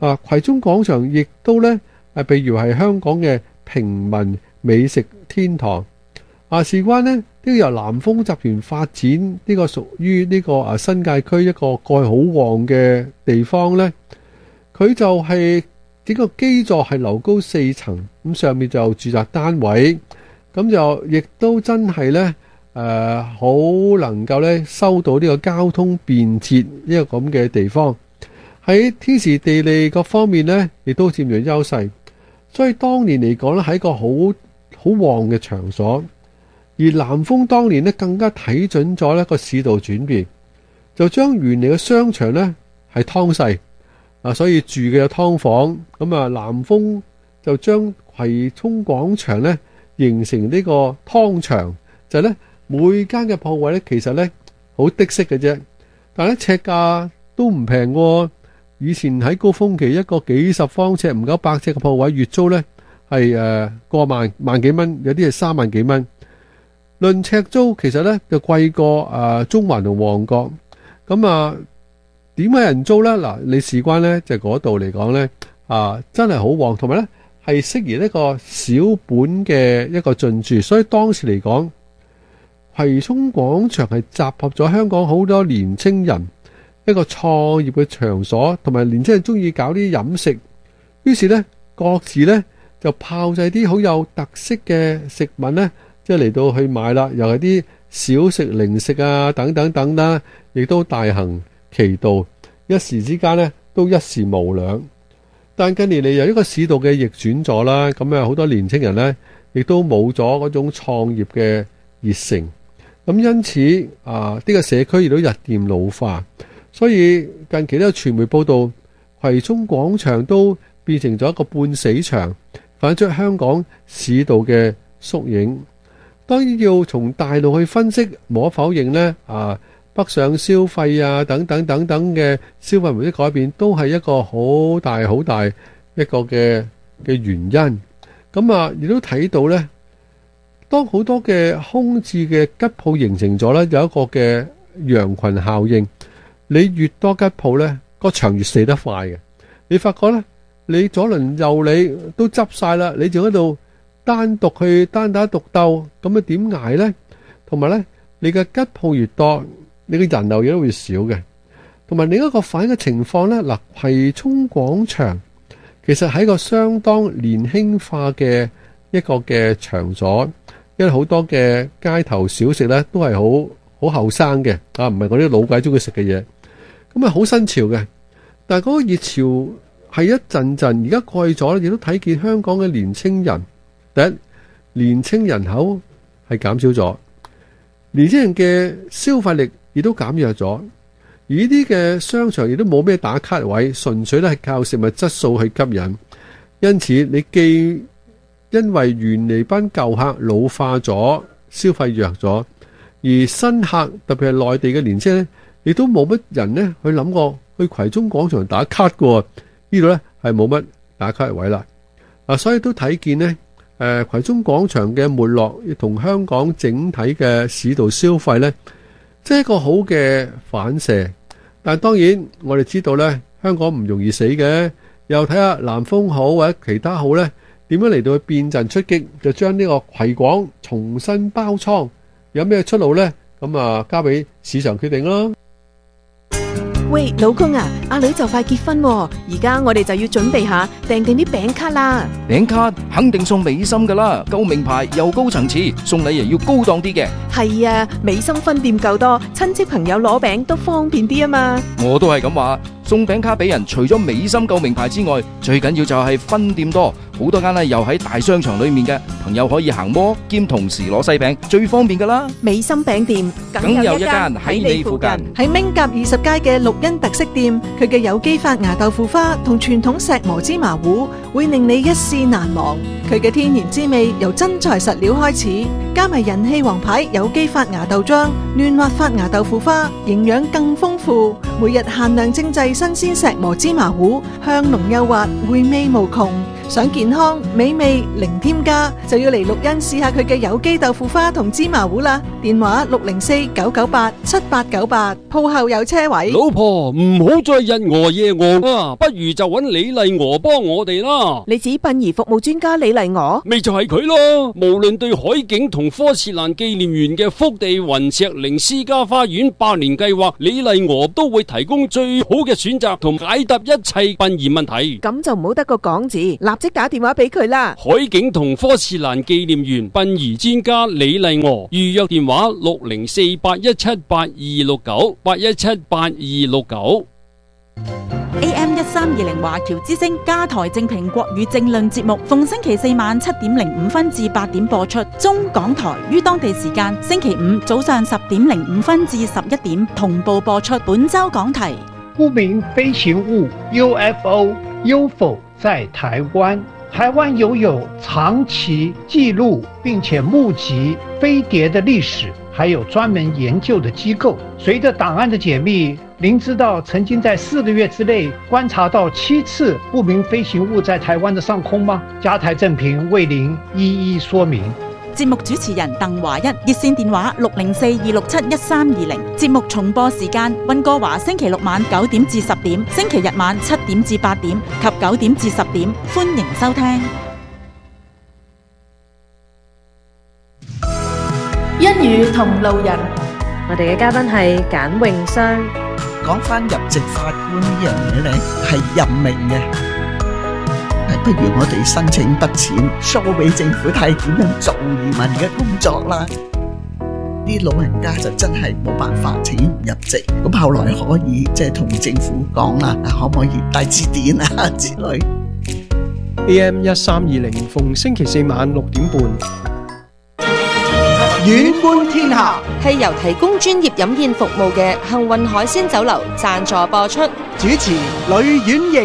啊，葵涌廣場亦都咧誒，譬如係香港嘅平民美食天堂。啊，事關呢，呢、這個由南豐集團發展呢、這個屬於呢個啊新界區一個過去好旺嘅地方呢，佢就係整個基座係樓高四層，咁上面就住宅單位，咁就亦都真係呢，誒、呃、好能夠呢收到呢個交通便捷呢個咁嘅地方，喺天時地利各方面呢，亦都佔咗優勢，所以當年嚟講呢，係一個好好旺嘅場所。而南豐當年呢，更加睇準咗呢個市道轉變，就將原嚟嘅商場呢係劏細啊，所以住嘅有劏房。咁啊，南豐就將葵涌廣場呢形成呢個劏場，就係呢每間嘅鋪位呢，其實呢好的式嘅啫，但係呢尺價都唔平喎。以前喺高峰期一個幾十方尺唔夠百尺嘅鋪位，月租呢係誒過萬萬幾蚊，有啲係三萬幾蚊。論尺租其實咧就貴過誒中環同旺角，咁啊點解人租咧？嗱，你事關咧就嗰度嚟講咧啊，真係好旺，同埋咧係適宜一個小本嘅一個進駐，所以當時嚟講，葵涌廣場係集合咗香港好多年青人一個創業嘅場所，同埋年青人中意搞啲飲食，於是咧各自咧就炮製啲好有特色嘅食物咧。即係嚟到去買啦，又係啲小食零食啊等等等啦，亦都大行其道，一時之間呢都一時無兩。但近年嚟由一個市道嘅逆轉咗啦，咁啊好多年青人呢亦都冇咗嗰種創業嘅熱誠，咁因此啊呢、這個社區亦都日漸老化，所以近期都有傳媒報道，葵涌廣場都變成咗一個半死場，反映出香港市道嘅縮影。當然要從大陸去分析，無可否認呢啊，北上消費啊，等等等等嘅消費模式改變，都係一個好大好大一個嘅嘅原因。咁啊，亦都睇到呢，當好多嘅空置嘅吉鋪形成咗呢，有一個嘅羊群效應。你越多吉鋪呢，個場越死得快嘅。你發覺呢，你左鄰右里都執晒啦，你仲喺度單獨去單打獨鬥，咁啊點捱呢？同埋呢，你嘅吉鋪越多，你嘅人流亦都會少嘅。同埋另一個反映嘅情況呢，嗱，葵涌廣場其實係一個相當年輕化嘅一個嘅場所，因為好多嘅街頭小食呢都係好好後生嘅，啊唔係嗰啲老鬼中意食嘅嘢，咁啊好新潮嘅。但係嗰個熱潮係一陣陣，而家過去咗，亦都睇見香港嘅年青人。第一，年青人口係減少咗，年青人嘅消費力亦都減弱咗，而呢啲嘅商場亦都冇咩打卡位，純粹咧係靠食物質素去吸引。因此，你既因為原嚟班舊客老化咗，消費弱咗，而新客特別係內地嘅年青人，亦都冇乜人呢去諗過去葵涌廣場打卡嘅。呢度呢係冇乜打卡位啦。啊，所以都睇見呢。誒、呃、葵涌廣場嘅沒落，亦同香港整體嘅市道消費呢，即係一個好嘅反射。但係當然，我哋知道呢，香港唔容易死嘅。又睇下南豐好或者其他好呢，點樣嚟到去變陣出擊，就將呢個葵廣重新包倉，有咩出路呢？咁啊，交俾市場決定咯。 喂，老公啊，阿女就快結婚喎，而家我哋就要準備下訂定啲餅卡啦。 餅卡肯定送美心噶啦，夠名牌又高層次，送禮又要高檔啲嘅。 係啊，美心分店夠多，親戚朋友攞餅都方便啲啊嘛。 我都係咁話，送餅卡俾人，除咗美心夠名牌之外，最緊要就係分店多，好多間咧又喺大商場裏面嘅，朋友可以行摩兼同時攞西餅，最方便噶啦。 美心餅店梗有一間喺你附近， 喺明甲二十街嘅綠茵特色店，佢嘅有機發芽豆腐花同傳統石磨芝麻糊會令你一試難忘。佢嘅天然滋味由真材實料開始，加埋人氣王牌有機發芽豆漿、嫩滑發芽豆腐花，營養更豐富。每日限量精製新鮮石磨芝麻糊，香濃幼滑，回味無窮。 想健康美味零添加，就要嚟綠茵試下佢嘅有機豆腐花同芝麻糊啦。電話六零四九九八七八九八，鋪後有車位。 老婆唔好再日餓夜餓啊，不如就揾李麗娥幫我哋啦。 你指殯儀服務專家李麗娥？ 咪就係佢咯。無論對海景同科切蘭紀念園嘅福地雲石靈私家花園百年計劃，李麗娥都會提供最好嘅選擇同解答一切殯儀問題。 咁就唔好得個講字，立即打電話俾佢啦。 海景同科切蘭紀念園殯儀專家李麗娥，預約電話六零四八一七八二六九八一七八二六九。 A M 一三二零華僑之聲加台正評國語政論節目，逢星期四晚七點零五分至八點播出。中港台於當地時間星期五早上十點零五分至十一點同步播出。本周講題： 不明飛行物 U F O、U F O 在台灣。台灣擁有長期記錄並且目擊飛碟的歷史，還有專門研究的機構。隨着檔案的解密，您知道曾經在四個月之內觀察到七次不明飛行物在台灣的上空嗎？加台正評為您一一說明。 節目主持人鄧華一，熱線電話六零四二六七一三二零。節目重播時間：溫哥華星期六晚九點至十點，星期日晚七點至八點及九點至十點。歡迎收聽。 一語同路人， 我哋嘅嘉賓係簡詠雙。 講翻入籍法官呢樣嘢咧，係任命嘅。不如我哋申請筆錢 show 俾政府睇點樣做移民嘅工作啦。啲老人家就真係冇辦法請入籍，咁後來可以即係同政府講啦，可唔可以帶字典啊之類。 A M 一三二零逢星期四晚六點半。 遠觀天下係由提供專業飲宴服務嘅幸運海鮮酒樓贊助播出。 主持呂婉瑩。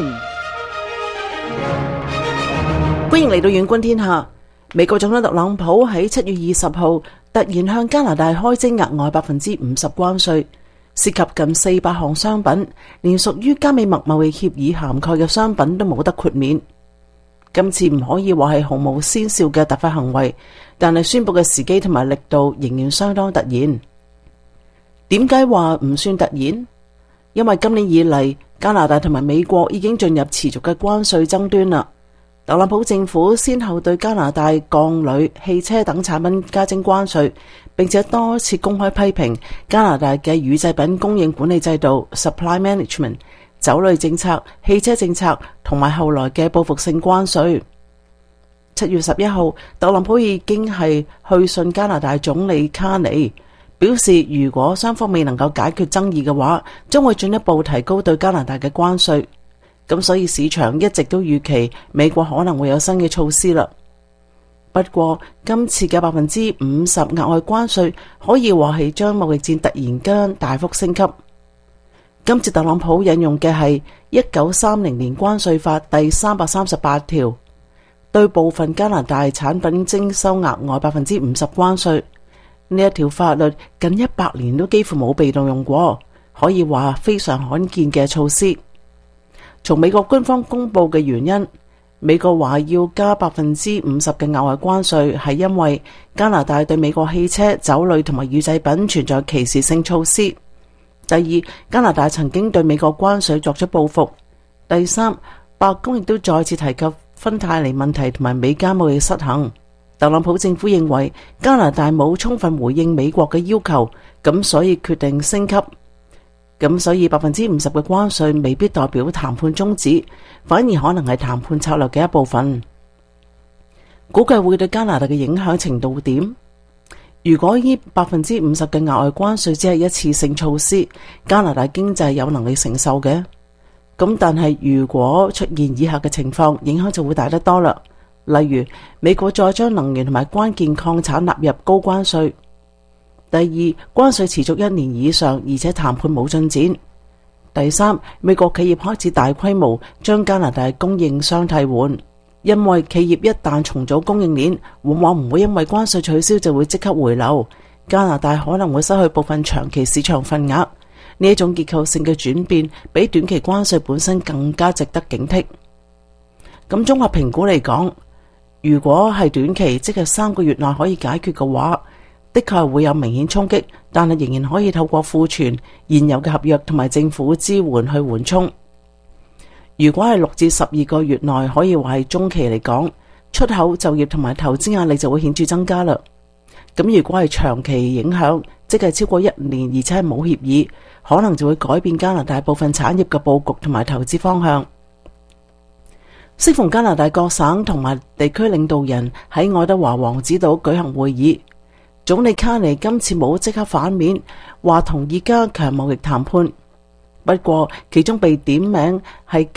歡迎嚟到遠觀天下。美國總統特朗普喺七月二十號突然向加拿大開徵額外百分之五十關稅，涉及近四百項商品，連屬於加美墨貿易協議涵蓋嘅商品都冇得豁免。今次唔可以話係毫無先兆嘅突發行為，但係宣佈嘅時機同埋力度仍然相當突然。點解話唔算突然？因為今年以嚟，加拿大同埋美國已經進入持續嘅關稅爭端啦。特朗普政府先後對加拿大鋼鋁、汽車等產品加徵關稅，並且多次公開批評加拿大嘅乳製品供應管理制度 （supply management）、酒類政策、汽車政策同埋後來嘅報復性關稅。七月十一號，特朗普已經係去信加拿大總理卡尼，表示如果雙方未能夠解決爭議嘅話，將會進一步提高對加拿大嘅關稅。咁所以市場一直都預期美國可能會有新嘅措施啦。不過今次嘅百分之五十額外關稅可以話係將貿易戰突然間大幅升級。今次特朗普引用嘅係一九三零年關稅法第三百三十八條，對部分加拿大產品徵收額外百分之五十關稅。呢一條法律近一百年都幾乎冇被動用過，可以話非常罕見嘅措施。從美國官方公布嘅原因，美國話要加百分之五十嘅額外關稅，係因為加拿大對美國汽車、酒類同埋乳製品存在歧視性措施。第二，加拿大曾經對美國關稅作出報復。第三，白宮亦都再次提及芬太尼問題同埋美加貿易失衡。特朗普政府認為加拿大冇充分回應美國嘅要求，咁所以決定升級。咁所以百分之五十嘅關稅未必代表談判終止，反而可能係談判策略嘅一部分。估計會對加拿大嘅影響程度點？如果呢百分之五十嘅額外關稅只係一次性措施，加拿大經濟有能力承受嘅。咁但係如果出現以下嘅情況，影響就會大得多啦。例如美國再將能源同埋關鍵礦產納入高關稅。第二，關稅持續一年以上，而且談判冇進展。第三，美國企業開始大規模將加拿大供應商替換，因為企業一旦重組供應鏈，往往唔會因為關稅取消就會即刻回流，加拿大可能會失去部分長期市場份額。呢一種結構性嘅轉變，比短期關稅本身更加值得警惕。 咁綜合評估嚟講，如果係短期，即係三個月內可以解決嘅話，的確係會有明顯衝擊，但係仍然可以透過庫存、現有嘅合約同埋政府支援去緩衝。如果係六至十二個月內，可以話係中期嚟講，出口、就業同埋投資壓力就會顯著增加啦。咁如果係長期影響，即係超過一年，而且係冇協議，可能就會改變加拿大部分產業嘅佈局同埋投資方向。適逢加拿大各省同埋地區領導人喺愛德華王子島舉行會議，總理卡尼今次冇即刻反面，話同意加強貿易談判。不過其中被點名係